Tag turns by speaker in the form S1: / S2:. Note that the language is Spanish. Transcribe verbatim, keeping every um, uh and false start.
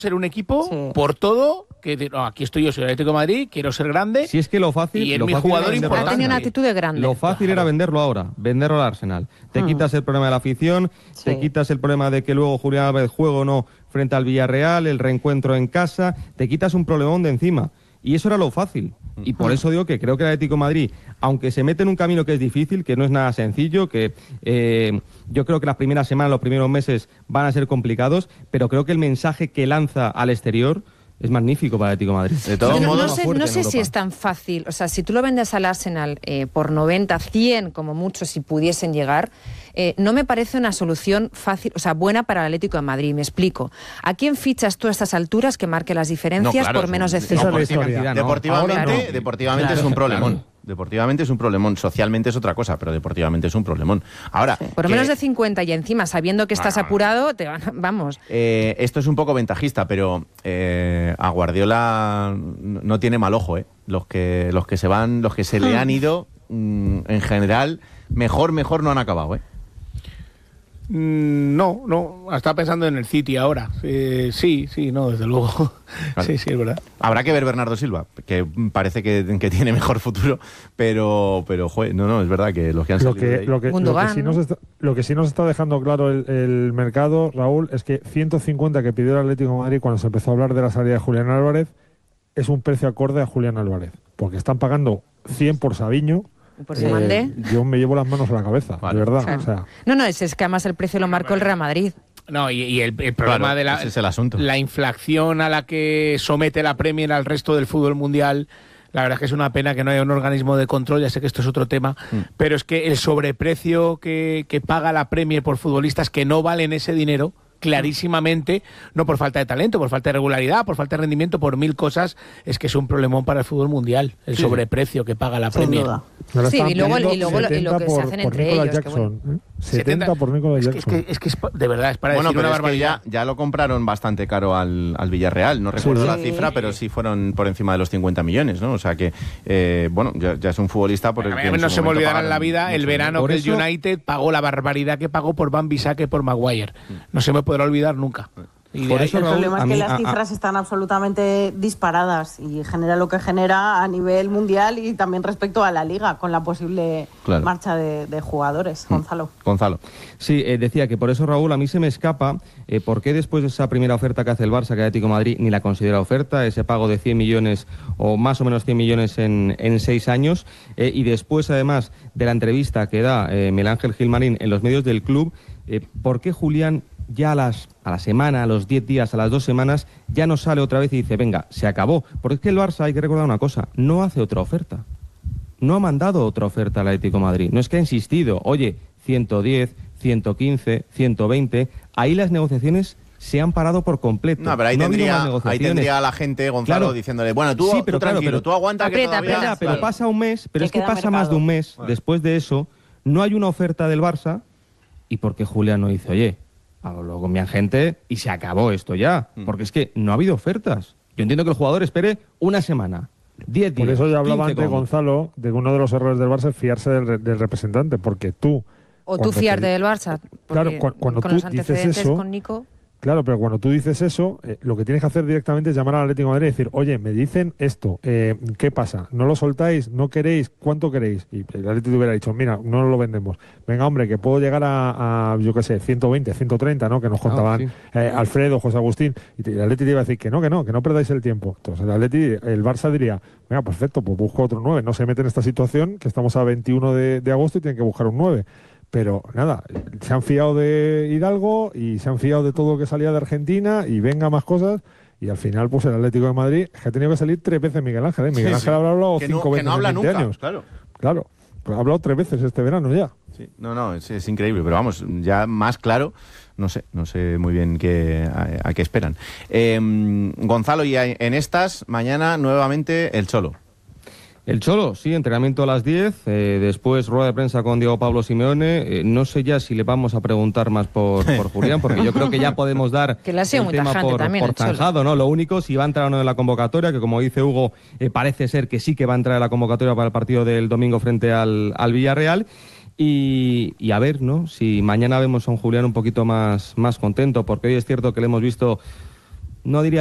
S1: ser un equipo
S2: Sí.
S1: por todo, que no, aquí estoy yo, soy el Atlético de Madrid, quiero ser grande.
S3: Si es que lo fácil,
S1: y es
S3: lo
S1: mi
S3: fácil
S1: jugador
S3: era venderlo al
S2: Ha
S1: importante.
S2: tenido una
S3: Arsenal.
S2: actitud de grande.
S3: Lo fácil
S1: Claro.
S3: era venderlo ahora, venderlo al Arsenal. Te
S2: Hmm.
S3: quitas el problema de la afición,
S2: Sí.
S3: te quitas el problema de que luego Julián Álvarez juega o no frente al Villarreal, el reencuentro en casa, te quitas un problemón de encima. Y eso era lo fácil. Y por eso digo que creo que el Atlético de Madrid, aunque se mete en un camino que es difícil, que no es nada sencillo, que eh, yo creo que las primeras semanas, los primeros meses van a ser complicados, pero creo que el mensaje que lanza al exterior es magnífico para el Atlético de Madrid.
S4: De todos
S2: Yo no,
S4: modos,
S2: no sé,
S3: fuerte
S2: no
S3: en
S2: sé si
S3: Europa.
S2: es tan fácil. O sea, si tú lo vendes al Arsenal eh, por noventa, cien, como mucho, si pudiesen llegar, eh, no me parece una solución fácil, o sea, buena para el Atlético de Madrid. Me explico. ¿A quién fichas tú a estas alturas que marque las diferencias
S4: No, claro,
S2: por
S4: es
S2: menos
S4: un-
S2: de
S4: no,
S2: cinco?
S5: Esa es la
S4: por-
S5: historia.
S3: cantidad, no.
S4: Deportivamente,
S2: Ahora no.
S4: deportivamente
S3: Claro,
S4: es un
S3: claro.
S4: problemón. Deportivamente es un problemón. Socialmente es otra cosa, pero deportivamente es un problemón. Ahora,
S2: Por
S4: que-
S2: menos de cincuenta y encima, sabiendo que estás
S4: No, no, no.
S2: apurado, te van, vamos.
S4: Eh, esto es un poco ventajista, pero eh, a Guardiola no no tiene mal ojo, ¿eh? Los que, los que se van, los que se le han ido, mm, en general, mejor, mejor no han acabado, ¿eh?
S1: Mm, No, no, estaba pensando en el City ahora. Eh, sí, sí, no, desde luego.
S4: Vale.
S1: Sí, sí, es verdad.
S4: Habrá que ver Bernardo Silva, que parece que, que tiene mejor futuro, pero, pero joder, no, no, es verdad que los que han
S5: Lo
S4: salido de
S5: que,
S4: ahí-
S5: lo, que, lo,
S2: Gundogan,
S5: que sí
S2: ¿no?
S5: nos está, lo que sí nos está dejando claro el, el mercado, Raúl, es que ciento cincuenta que pidió el Atlético de Madrid cuando se empezó a hablar de la salida de Julián Álvarez es un precio acorde a Julián Álvarez, porque están pagando cien por Sabiño.
S2: Por si mandé.
S5: Yo me llevo las manos a la cabeza,
S4: Vale.
S5: de verdad.
S2: Claro.
S5: O sea,
S2: No, no, es, es que además el precio lo marcó el Real Madrid.
S1: No, y, y el, el problema
S4: Claro,
S1: de la,
S4: ese es el asunto.
S1: la inflación a la que somete la Premier al resto del fútbol mundial, la verdad es que es una pena que no haya un organismo de control, ya sé que esto es otro tema,
S4: Mm.
S1: pero es que el sobreprecio que, que paga la Premier por futbolistas que no valen ese dinero, clarísimamente, no por falta de talento, por falta de regularidad, por falta de rendimiento, por mil cosas, es que es un problemón para el fútbol mundial, el
S4: Sí.
S1: sobreprecio que paga la
S2: Sin
S1: Premier.
S2: duda.
S5: me lo
S2: Sí,
S5: estaban
S2: y luego- y
S5: pidiendo
S2: luego lo- y lo que se
S5: setenta
S2: hacen
S5: por,
S2: entre
S5: por Nicolas
S2: ellos, que
S5: Jackson.
S2: bueno.
S5: ¿eh? setenta por Nicolas
S1: Es que, es,
S5: Jackson.
S1: que, es que es pa- de verdad, es para
S4: Bueno,
S1: decir
S4: pero
S1: una
S4: es que
S1: barbaridad.
S4: ya, ya lo compraron bastante caro al, al Villarreal. No recuerdo
S5: Sí.
S4: la cifra, pero sí fueron por encima de los cincuenta millones, ¿no? O sea que, eh, bueno, ya, ya es un futbolista por el
S1: A
S4: que
S1: mí
S4: en
S1: no
S4: su
S1: se me
S4: momento
S1: olvidará en
S4: pagaron
S1: la vida el
S4: mucho
S1: verano
S3: Por
S1: que
S3: eso-
S1: el United pagó la barbaridad que pagó por Van Bissaka y por Maguire. No se me podrá olvidar nunca. Y de
S3: Por
S1: ahí-
S3: eso,
S6: El
S3: Raúl,
S6: problema es
S3: a
S6: que
S3: mí-
S6: las
S3: a- a-
S6: cifras están absolutamente disparadas y genera lo que genera a nivel mundial y también respecto a la liga, con la posible
S4: Claro.
S6: marcha de, de jugadores.
S4: Mm.
S6: Gonzalo.
S4: Gonzalo.
S3: Sí, eh, decía que por eso, Raúl, a mí se me escapa eh, por qué después de esa primera oferta que hace el Barça, que el Atlético de Madrid ni la considera oferta, ese pago de cien millones o más o menos cien millones en, en seis años, eh, y después, además, de la entrevista que da eh, Miguel Ángel Gilmarín en los medios del club, eh, ¿por qué Julián ya a, las, a la semana, a los diez días, a las dos semanas, ya no sale otra vez y dice, venga, se acabó? Porque es que el Barça, hay que recordar una cosa, no hace otra oferta. No ha mandado otra oferta al Atlético de Madrid. No es que ha insistido, oye, ciento diez, ciento quince, ciento veinte. Ahí las negociaciones se han parado por completo.
S4: No, pero ahí,
S3: No ha habido
S4: tendría,
S3: más
S4: ahí
S3: negociaciones.
S4: tendría a la gente, Gonzalo,
S3: Claro.
S4: diciéndole, bueno, tú,
S3: Sí, pero
S4: tú
S3: claro,
S4: tranquilo,
S3: pero-
S4: tú aguanta que
S2: Aprieta,
S4: todavía...
S2: aprieta.
S3: Ya, pero
S4: Claro.
S3: pasa un mes, pero
S6: Que
S3: es que
S6: queda
S3: pasa más
S6: mercado.
S3: de un mes después de eso, no hay una oferta del Barça, y porque Julián no dice, oye, hablo con mi agente y se acabó esto ya,
S4: Mm.
S3: porque es que no ha habido ofertas. Yo entiendo que el jugador espere una semana, diez días,
S5: Por eso yo hablaba
S3: quince
S5: antes,
S3: como.
S5: Gonzalo, de que uno de los errores del Barça es fiarse del, re- del representante, porque tú...
S2: O tú
S5: cuando
S2: fiarte
S5: te-
S2: del Barça.
S5: Claro,
S2: porque
S5: cu- cuando
S2: con
S5: tú
S2: los
S5: dices
S2: antecedentes
S5: eso-
S2: con Nico.
S5: Claro, pero cuando tú dices eso, eh, lo que tienes que hacer directamente es llamar al Atlético de Madrid y decir, oye, me dicen esto, eh, ¿qué pasa? ¿No lo soltáis? ¿No queréis? ¿Cuánto queréis? Y el Atlético te hubiera dicho, mira, no lo vendemos. Venga, hombre, que puedo llegar a, a, yo qué sé, ciento veinte, ciento treinta, ¿no? Que nos contaban
S3: sí.
S5: eh, Alfredo, José Agustín, y te- el Atlético te iba a decir que no, que no, que no perdáis el tiempo. Entonces el Atlético, el Barça diría, venga, perfecto, pues busco otro nueve. No se mete en esta situación, que estamos a veintiuno de, de agosto y tienen que buscar un nueve. Pero nada, se han fiado de Hidalgo y se han fiado de todo lo que salía de Argentina y venga más cosas. Y al final, pues el Atlético de Madrid, es que ha tenido que salir tres veces Miguel Ángel. ¿eh? Miguel
S4: Sí,
S5: Ángel
S4: sí.
S5: habrá hablado
S4: Que
S5: cinco
S4: no, que
S5: veces
S4: no habla
S5: en veinte
S4: nunca,
S5: años.
S4: claro.
S5: Claro, pues ha hablado tres veces este verano ya.
S4: Sí, no, no, es, es increíble, pero vamos, ya más claro, no sé, no sé muy bien qué, a, a qué esperan. Eh, Gonzalo, y en estas, mañana nuevamente el Cholo.
S3: El Cholo, sí, entrenamiento a las diez, eh, después rueda de prensa con Diego Pablo Simeone. Eh, no sé ya si le vamos a preguntar más por, por Julián, porque yo creo que ya podemos dar
S2: Que le ha sido
S3: el
S2: muy
S3: tema
S2: tajante
S3: por,
S2: también,
S3: por
S2: el Cholo.
S3: zanjado, ¿no? Lo único, si va a entrar o no en la convocatoria, que como dice Hugo, eh, parece ser que sí que va a entrar en la convocatoria para el partido del domingo frente al, al Villarreal. Y, y a ver, ¿no? Si mañana vemos a un Julián un poquito más, más contento, porque hoy es cierto que le hemos visto no diría